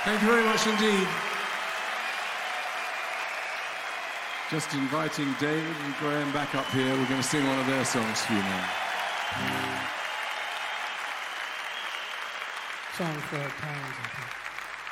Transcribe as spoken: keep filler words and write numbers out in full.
Thank you very much indeed. Just inviting David and Graham back up here. We're going to sing one of their songs for you now. Song for our times, I think.